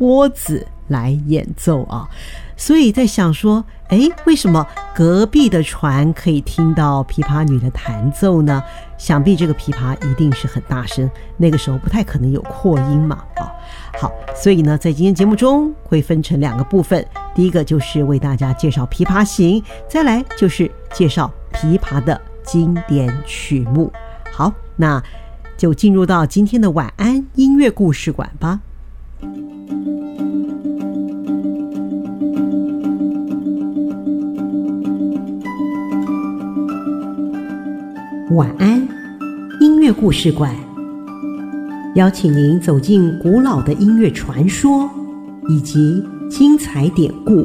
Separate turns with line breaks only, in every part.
拨子来演奏啊。所以在想说，为什么隔壁的船可以听到琵琶女的弹奏呢？想必这个琵琶一定是很大声，那个时候不太可能有扩音嘛。好，所以呢，在今天节目中会分成2个部分，第一个就是为大家介绍琵琶行，再来就是介绍琵琶的经典曲目。好，那就进入到今天的晚安音乐故事馆吧。晚安音乐故事馆，邀请您走进古老的音乐传说以及精彩典故。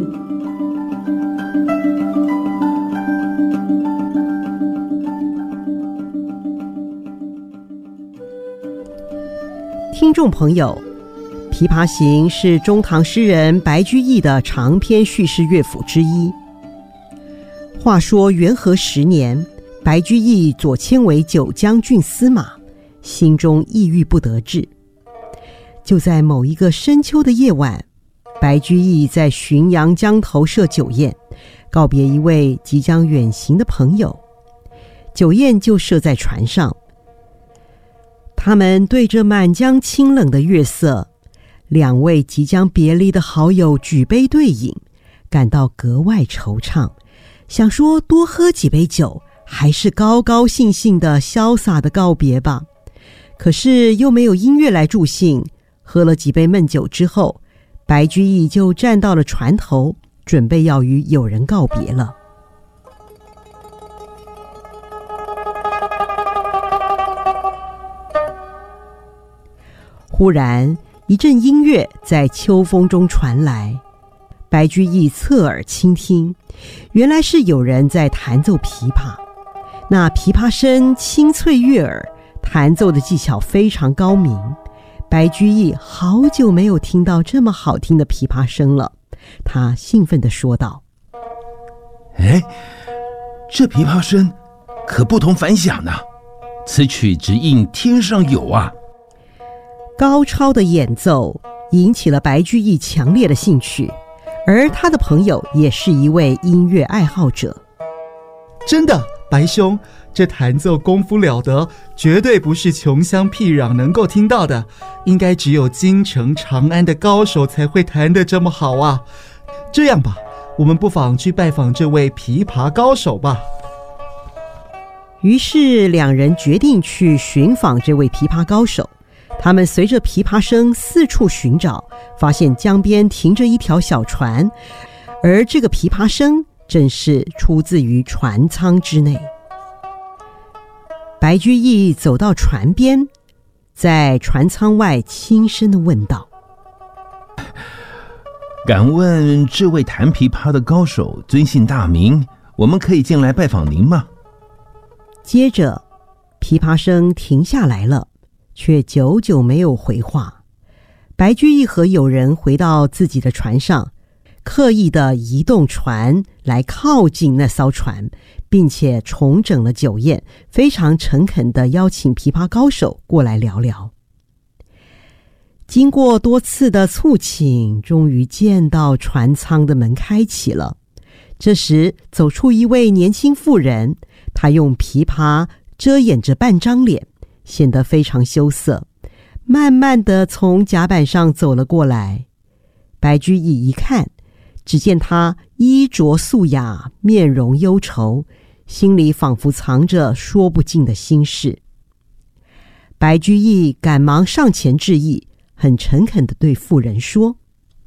听众朋友，《琵琶行》是中唐诗人白居易的长篇叙事乐府之一。话说元和10年，白居易左迁为九江郡司马，心中抑郁不得志。就在某一个深秋的夜晚，白居易在浔阳江头设酒宴，告别一位即将远行的朋友。酒宴就设在船上，他们对着满江清冷的月色，2位即将别离的好友举杯对饮，感到格外惆怅，想说多喝几杯酒，还是高高兴兴的潇洒的告别吧。可是又没有音乐来助兴，喝了几杯闷酒之后，白居易就站到了船头，准备要与友人告别了。忽然一阵音乐在秋风中传来，白居易侧耳倾听，原来是有人在弹奏琵琶。那琵琶声清脆悦耳，弹奏的技巧非常高明。白居易好久没有听到这么好听的琵琶声了，他兴奋地说道：
这琵琶声可不同凡响呢，此曲直应天上有啊。
高超的演奏引起了白居易强烈的兴趣，而他的朋友也是一位音乐爱好者。
真的，白兄，这弹奏功夫了得，绝对不是穷乡僻壤能够听到的，应该只有京城长安的高手才会弹得这么好啊。这样吧，我们不妨去拜访这位琵琶高手吧。
于是2人决定去寻访这位琵琶高手。他们随着琵琶声四处寻找，发现江边停着一条小船，而这个琵琶声正是出自于船舱之内。白居易走到船边，在船舱外轻声地问道：
敢问这位弹琵琶的高手尊姓大名？我们可以进来拜访您吗？
接着琵琶声停下来了，却久久没有回话。白居易和友人回到自己的船上，刻意地移动船来靠近那艘船，并且重整了酒宴，非常诚恳地邀请琵琶高手过来聊聊。经过多次的促请，终于见到船舱的门开启了。这时走出一位年轻妇人，她用琵琶遮掩着半张脸，显得非常羞涩，慢慢地从甲板上走了过来。白居易一看，只见她衣着素雅，面容忧愁，心里仿佛藏着说不尽的心事。白居易赶忙上前致意，很诚恳地对妇人说：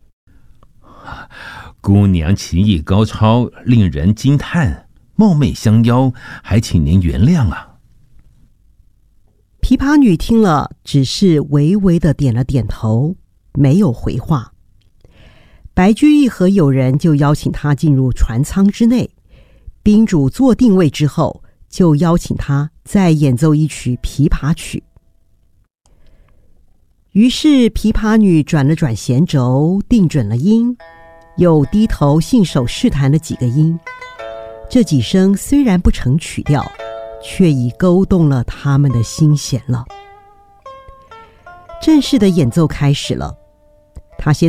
姑娘棋艺高超，令人惊叹，貌美相邀，还请您原谅啊。
琵琶女听了，只是微微地点了点头，没有回话。白居易和友人就邀请他进入船舱之内，宾主坐定位之后，就邀请他再演奏一曲琵琶曲。于是琵琶女转了转弦轴，定准了音，又低头信手试弹了几个音。这几声虽然不成曲调，却已勾动了他们的心弦了。正式的演奏开始了，他先